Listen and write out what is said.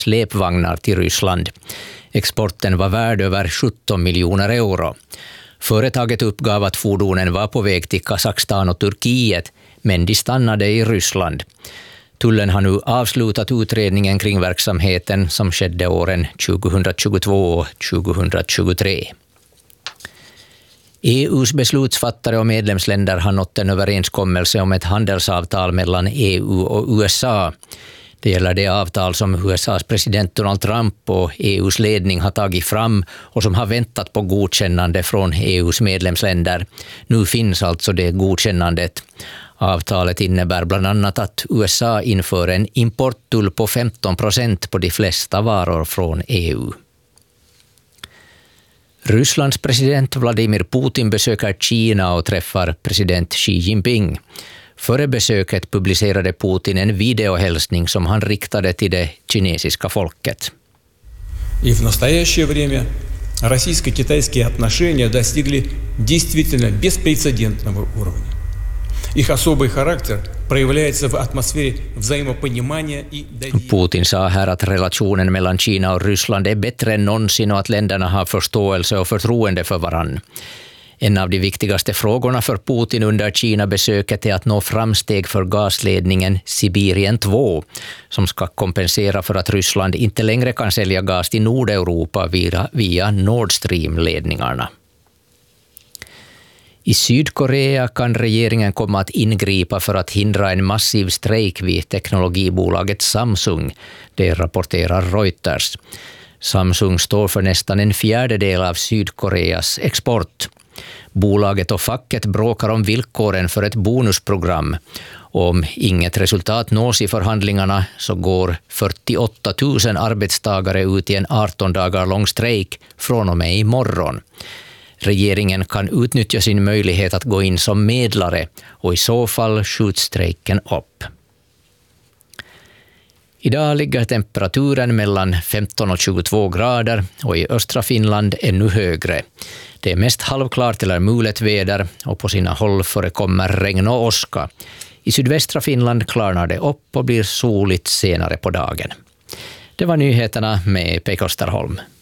släpvagnar till Ryssland. Exporten var värd över 17 miljoner euro. Företaget uppgav att fordonen var på väg till Kazakstan och Turkiet, men de stannade i Ryssland. Tullen har nu avslutat utredningen kring verksamheten som skedde åren 2022 och 2023. EU:s beslutsfattare och medlemsländer har nått en överenskommelse om ett handelsavtal mellan EU och USA. Det gäller det avtal som USAs president Donald Trump och EU:s ledning har tagit fram och som har väntat på godkännande från EU:s medlemsländer. Nu finns alltså det godkännandet. Avtalet innebär bland annat att USA inför en importtull på 15% på de flesta varor från EU. Rysslands president Vladimir Putin besöker Kina och träffar president Xi Jinping. Före besöket publicerade Putin en videohälsning som han riktade till det kinesiska folket. И в настоящее время российско-китайские отношения достигли действительно беспрецедентного уровня. Их особый характер проявляется в атмосфере взаимопонимания и доверия. Putin sa här att relationen mellan Kina och Ryssland är bättre än någonsin och att länderna har förståelse och förtroende för varann. En av de viktigaste frågorna för Putin under Kina-besöket är att nå framsteg för gasledningen Sibirien 2, som ska kompensera för att Ryssland inte längre kan sälja gas till Nordeuropa via Nord Stream-ledningarna. I Sydkorea kan regeringen komma att ingripa för att hindra en massiv strejk vid teknologibolaget Samsung, det rapporterar Reuters. Samsung står för nästan en fjärdedel av Sydkoreas export. Bolaget och facket bråkar om villkoren för ett bonusprogram. Om inget resultat nås i förhandlingarna så går 48 000 arbetstagare ut i en 18 dagar lång strejk från och med imorgon. Regeringen kan utnyttja sin möjlighet att gå in som medlare och i så fall skjuts strejken upp. Idag ligger temperaturen mellan 15 och 22 grader och i östra Finland ännu högre. Det är mest halvklart eller mulet väder och på sina håll förekommer regn och åska. I sydvästra Finland klarnar det upp och blir soligt senare på dagen. Det var nyheterna med Pekka Österholm.